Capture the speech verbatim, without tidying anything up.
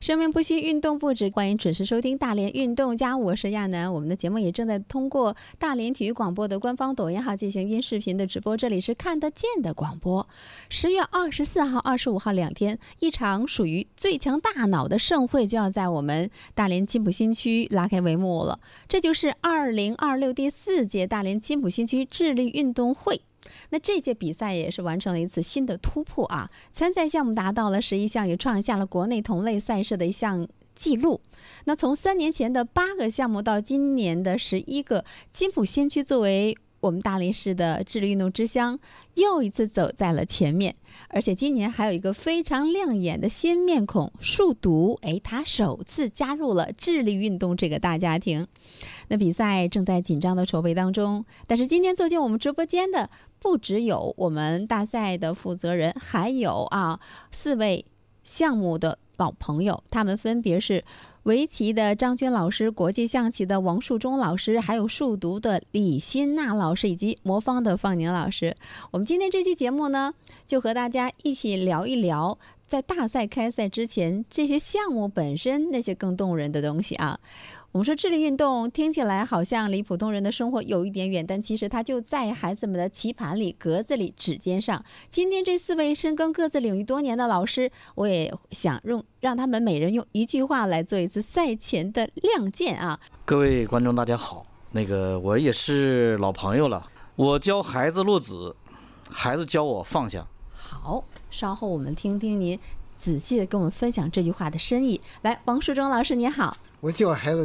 生命不息，运动不止，欢迎准时收听大连运动家，我是亚楠。我们的节目也正在通过大连体育广播的官方抖音号进行音视频的直播，这里是看得见的广播。十月二十四号、二十五号两天，一场属于最强大脑的盛会就要在我们大连金浦新区拉开帷幕了。这就是二零二六第四届大连金浦新区智力运动会。那这届比赛也是完成了一次新的突破啊！参赛项目达到了十一项，也创下了国内同类赛事的一项记录。那从三年前的八个项目到今年的十一个，金浦新区作为我们大连市的智力运动之乡，又一次走在了前面。而且今年还有一个非常亮眼的新面孔树读，哎，他首次加入了智力运动这个大家庭。那比赛正在紧张的筹备当中，但是今天走进我们直播间的不只有我们大赛的负责人，还有啊四位项目的老朋友，他们分别是围棋的张娟老师、国际象棋的王树忠老师，还有数独的李欣娜老师，以及魔方的方宁老师。我们今天这期节目呢，就和大家一起聊一聊在大赛开赛之前这些项目本身那些更动人的东西啊。我们说智力运动听起来好像离普通人的生活有一点远，但其实它就在孩子们的棋盘里、格子里、指尖上。今天这四位深耕各自领域多年的老师，我也想用让他们每人用一句话来做一次赛前的亮剑啊！ 各位观众大家好，那个我也是老朋友了，我教孩子落子，孩子教我放下。 好，稍后我们听听您仔细的跟我们分享这句话的深意。来，王树忠老师您好。 我教孩子